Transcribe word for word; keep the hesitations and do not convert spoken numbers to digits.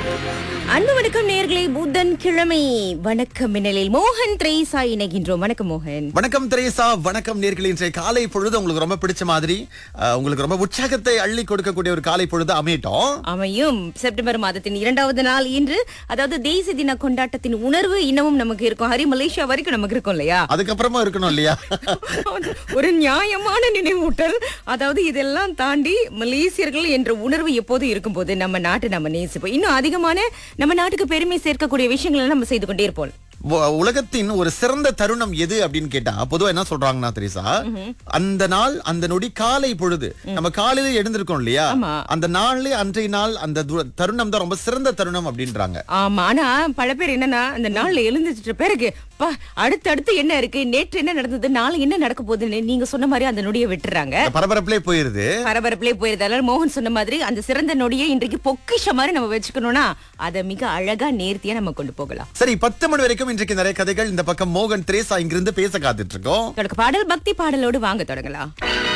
அன்பு வணக்கம் நேயர்களே, புதன் கிழமை வணக்கம் மின்னலில் மோகன் திரேசா இணைகின்றோம். வணக்கம் மோகன். வணக்கம் திரேசா. வணக்கம் நேர்களே. இன்றைய காலை பொழுது உங்களுக்கு ரொம்ப பிடிச்ச மாதிரி அஹ், உங்களுக்கு ரொம்ப உற்சாகத்தை அள்ளி கொடுக்கக்கூடிய ஒரு காலை பொழுது அமையட்டும். அமையும். செப்டம்பர் மாதத்தின் இரண்டாவது நாள் இன்று. அதாவது தேசிய தின கொண்டாட்டத்தின் உணர்வு இன்னமும் நமக்கு இருக்கும். ஹரி மலேசியா வரைக்கும் நமக்கு இருக்கும் இல்லையா? அதுக்கப்புறமா இருக்கணும் இல்லையா? ஒரு நியாயமான நினைவூட்டல். அதாவது இதெல்லாம் தாண்டி மலேசியர்கள் என்ற உணர்வு எப்போது இருக்கும்போது நம்ம நாட்டு நம்ம நேசிப்போம். இன்னும் அதிகமான நம்ம நாட்டுக்கு பெருமை சேர்க்கக்கூடிய விஷயங்களை நம்ம செய்து கொண்டே இருப்போம். உ- உலகத்தின் ஒரு சிறந்த தருணம் எது அப்படின்னு கேட்டா பொதுவா என்ன சொல்றாங்கன்னா திரேசா, அந்த நாள் அந்த நொடி காலை பொழுது நம்ம காலையில எழுந்திருக்கோம் இல்லையா, ஆமா. அந்த நாள்ல அன்றைய நாள் அந்த து- தருணம் தான் ரொம்ப சிறந்த தருணம் அப்படின்றாங்க. ஆமா. ஆனா பல பேர் என்னன்னா அந்த நாள்ல எழுந்துட்ட பிறகு பா அடுத்து அடுத்து என்ன இருக்கு, நேற்று என்ன நடந்தது, நாளை என்ன நடக்க போகுதுன்னு நீங்க சொன்ன மாதிரி அந்த நொடியை விட்டுறாங்க. இந்த பரபரப்பிலே போயிருது. பரபரப்பிலே போயிருந்தாலும் மோகன் சொன்ன மாதிரி அந்த சிறந்த நொடியை இன்றைக்கு பொக்கிஷ மாதிரி நம்ம வச்சுக்கணும்னா அதை மிக அழகா நேர்த்தியா நம்ம கொண்டு போகலாம். சரி, பத்து மணி வரைக்கும் இன்றைக்கு நிறைய கதைகள். இந்த பக்கம் மோகன் திரேசா இங்கிருந்து பேச காத்துட்டு இருக்கோம். தொடக்க பாடல் பக்தி பாடலோடு வாங்க தொடங்கலாம்.